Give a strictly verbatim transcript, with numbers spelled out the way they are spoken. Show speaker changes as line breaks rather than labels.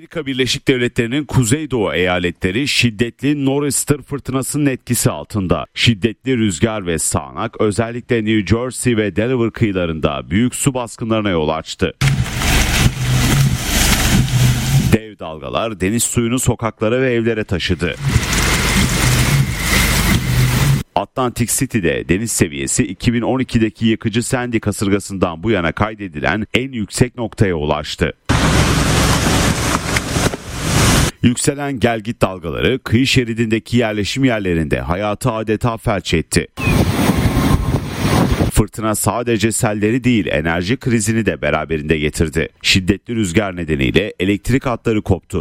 Amerika Birleşik Devletleri'nin kuzeydoğu eyaletleri şiddetli Nor'easter fırtınasının etkisi altında. Şiddetli rüzgar ve sağanak özellikle New Jersey ve Delaware kıyılarında büyük su baskınlarına yol açtı. Dev dalgalar deniz suyunu sokaklara ve evlere taşıdı. Atlantic City'de deniz seviyesi iki bin on ikideki yıkıcı Sandy kasırgasından bu yana kaydedilen en yüksek noktaya ulaştı. Yükselen gelgit dalgaları kıyı şeridindeki yerleşim yerlerinde hayatı adeta felç etti. Fırtına sadece selleri değil, enerji krizini de beraberinde getirdi. Şiddetli rüzgar nedeniyle elektrik hatları koptu.